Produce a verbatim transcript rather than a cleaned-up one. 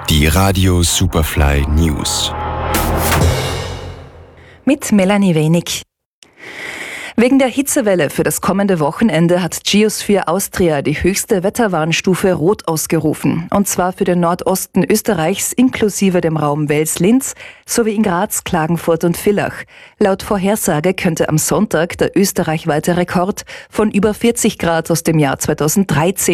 Die Radio Superfly News. Mit Melanie Wenig. Wegen der Hitzewelle für das kommende Wochenende hat Geosphere Austria die höchste Wetterwarnstufe Rot ausgerufen. Und zwar für den Nordosten Österreichs inklusive dem Raum Wels-Linz sowie in Graz, Klagenfurt und Villach. Laut Vorhersage könnte am Sonntag der österreichweite Rekord von über vierzig Grad aus dem Jahr zweitausenddreizehn